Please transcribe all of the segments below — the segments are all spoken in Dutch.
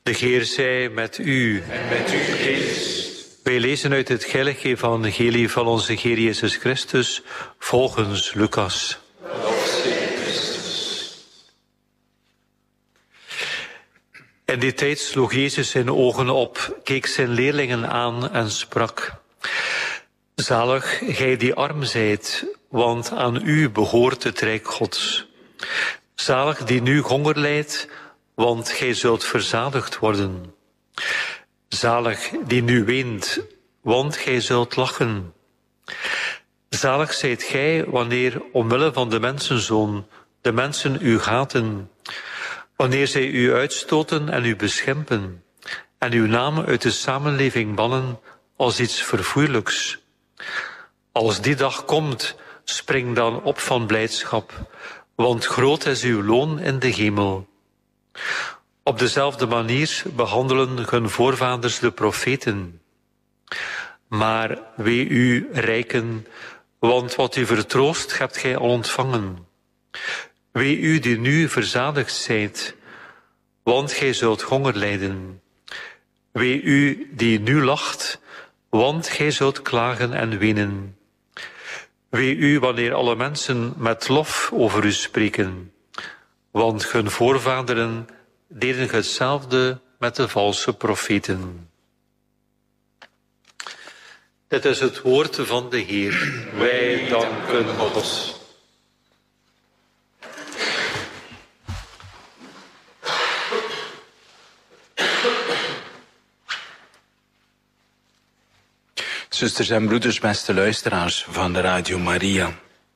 De Heer zij met u. En met uw geest. Wij lezen uit het heilige evangelie van onze Heer Jezus Christus volgens Lucas. Lof zij Christus. In die tijd sloeg Jezus zijn ogen op, keek zijn leerlingen aan en sprak: Zalig gij die arm zijt, want aan u behoort het rijk Gods. Zalig die nu honger lijdt, want gij zult verzadigd worden. Zalig die nu weent, want gij zult lachen. Zalig zijt gij wanneer omwille van de mensenzoon de mensen u haten, wanneer zij u uitstoten en u beschimpen en uw naam uit de samenleving bannen als iets verfoeilijks. Als die dag komt, spring dan op van blijdschap, want groot is uw loon in de hemel. Op dezelfde manier behandelen hun voorvaders de profeten. Maar wee u, rijken, want wat u vertroost, hebt gij al ontvangen. Wee u die nu verzadigd zijt, want gij zult honger lijden. Wee u die nu lacht, want gij zult klagen en wenen. Wee u wanneer alle mensen met lof over u spreken, want hun voorvaderen deden hetzelfde met de valse profeten. Dit is het woord van de Heer. Wij danken God. Zusters en broeders, beste luisteraars van de Radio Maria.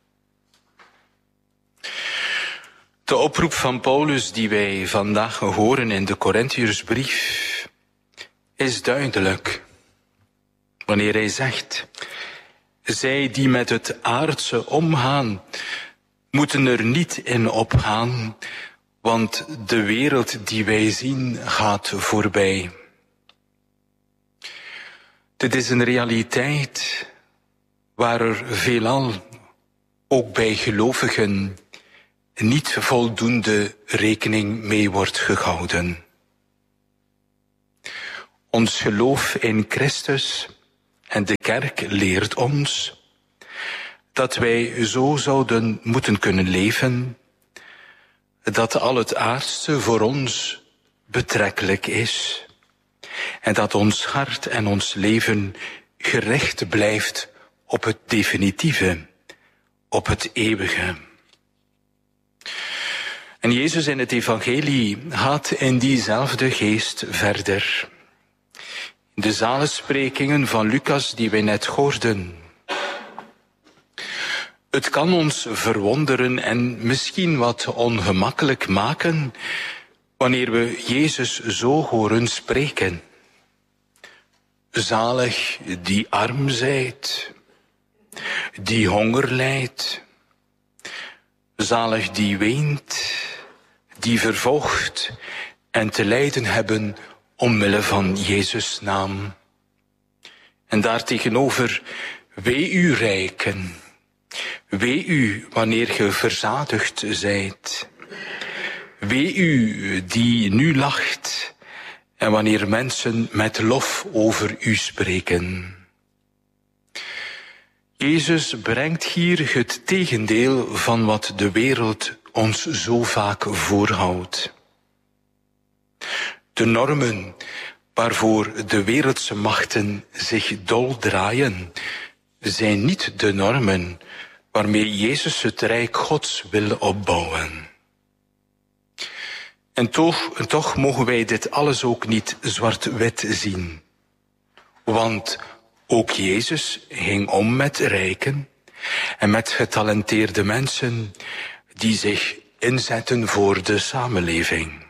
De oproep van Paulus die wij vandaag horen in de Korintiërsbrief is duidelijk. Wanneer hij zegt: zij die met het aardse omgaan, moeten er niet in opgaan, want de wereld die wij zien gaat voorbij. Dit is een realiteit waar er veelal, ook bij gelovigen, niet voldoende rekening mee wordt gehouden. Ons geloof in Christus en de kerk leert ons dat wij zo zouden moeten kunnen leven, dat al het aardse voor ons betrekkelijk is en dat ons hart en ons leven gericht blijft op het definitieve, op het eeuwige. En Jezus in het evangelie gaat in diezelfde geest verder. In de zalensprekingen van Lucas die wij net hoorden. Het kan ons verwonderen en misschien wat ongemakkelijk maken wanneer we Jezus zo horen spreken. Zalig die arm zijt, die honger lijdt. Zalig die weent, die vervolgt en te lijden hebben omwille van Jezus' naam. En daartegenover, wee u rijken, wee u wanneer ge verzadigd zijt. Wee u die nu lacht en wanneer mensen met lof over u spreken. Jezus brengt hier het tegendeel van wat de wereld ons zo vaak voorhoudt. De normen waarvoor de wereldse machten zich dol draaien, zijn niet de normen waarmee Jezus het rijk Gods wil opbouwen. En toch mogen wij dit alles ook niet zwart-wit zien. Want ook Jezus ging om met rijken en met getalenteerde mensen die zich inzetten voor de samenleving.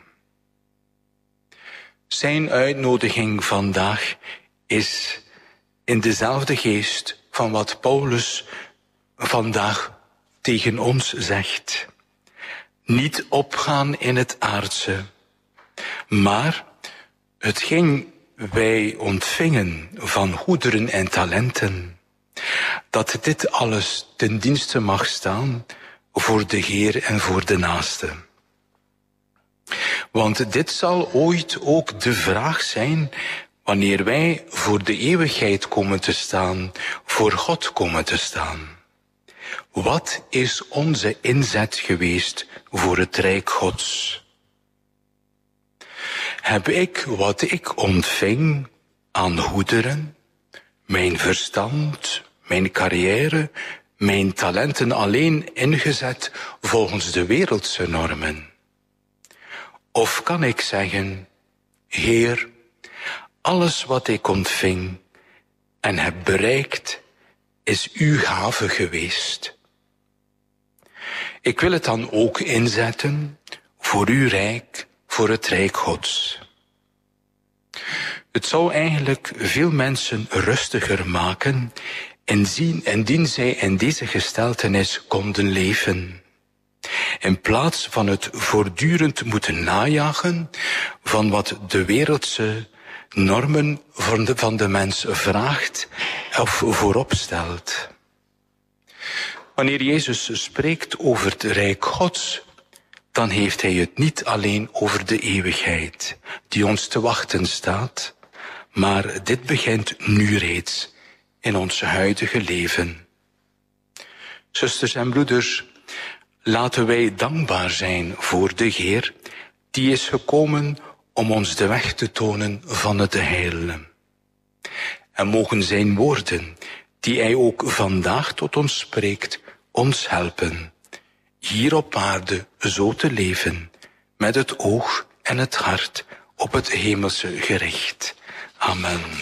Zijn uitnodiging vandaag is in dezelfde geest van wat Paulus vandaag tegen ons zegt. Niet opgaan in het aardse, maar hetgeen wij ontvingen van goederen en talenten, dat dit alles ten dienste mag staan voor de Heer en voor de naaste. Want dit zal ooit ook de vraag zijn wanneer wij voor de eeuwigheid komen te staan, voor God komen te staan. Wat is onze inzet geweest voor het Rijk Gods? Heb ik wat ik ontving aan goederen, mijn verstand, mijn carrière, mijn talenten alleen ingezet volgens de wereldse normen? Of kan ik zeggen, Heer, alles wat ik ontving en heb bereikt, is uw gave geweest. Ik wil het dan ook inzetten voor uw rijk, voor het Rijk Gods. Het zou eigenlijk veel mensen rustiger maken indien zij in deze gesteltenis konden leven. In plaats van het voortdurend moeten najagen van wat de wereldse normen van de mens vraagt of voorop stelt. Wanneer Jezus spreekt over het Rijk Gods, dan heeft hij het niet alleen over de eeuwigheid die ons te wachten staat, maar dit begint nu reeds in ons huidige leven. Zusters en broeders, laten wij dankbaar zijn voor de Heer die is gekomen om ons de weg te tonen van het heil. En mogen zijn woorden, die hij ook vandaag tot ons spreekt, ons helpen hier op aarde zo te leven, met het oog en het hart op het hemelse gericht. Amen.